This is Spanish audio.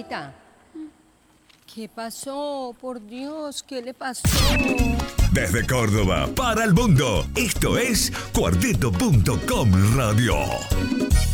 Anita. ¿Qué pasó? Por Dios, ¿qué le pasó? Desde Córdoba para el mundo, esto es Cuarteto.com Radio.